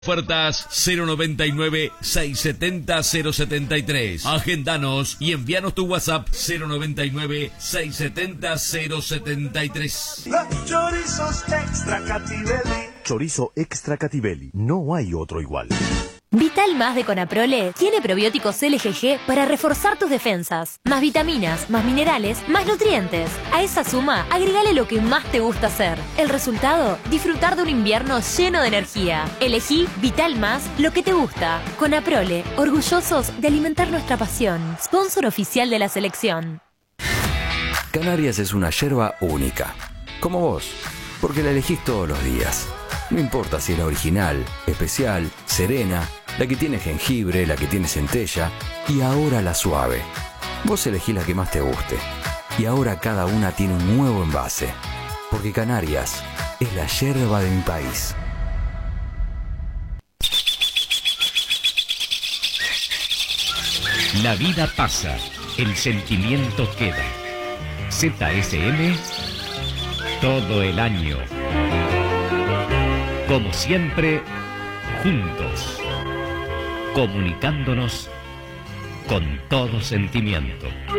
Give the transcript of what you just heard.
Ofertas 099-670-073. Agendanos y envíanos tu WhatsApp 099-670-073. Los chorizos extra Cativelli. Chorizo extra Cativelli. No hay otro igual. Vital Más de Conaprole tiene probióticos LGG para reforzar tus defensas. Más vitaminas, más minerales, más nutrientes. A esa suma, agregale lo que más te gusta hacer. El resultado, disfrutar de un invierno lleno de energía. Elegí Vital Más, lo que te gusta. Conaprole, orgullosos de alimentar nuestra pasión. Sponsor oficial de la selección. Canarias es una yerba única, como vos, porque la elegís todos los días. No importa si es la original, especial, serena, la que tiene jengibre, la que tiene centella y ahora la suave. Vos elegís la que más te guste. Y ahora cada una tiene un nuevo envase. Porque Canarias es la yerba de mi país. La vida pasa, el sentimiento queda. ZSM, todo el año. Como siempre, juntos, comunicándonos con todo sentimiento.